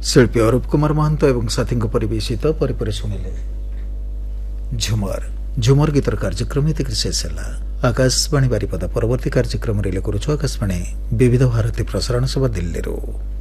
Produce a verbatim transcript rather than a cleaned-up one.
शिल्पी अरूप कुमार महंत एवं साथी परिवेशित परिपरि शुणिले झुमर झुमर गीतर कार्यक्रम ये शेष है। आकाशवाणी बारिपदा परवर्ती कार्यक्रम रिले करुछु आकाशवाणी विविध भारती प्रसारण सभा दिल्ली।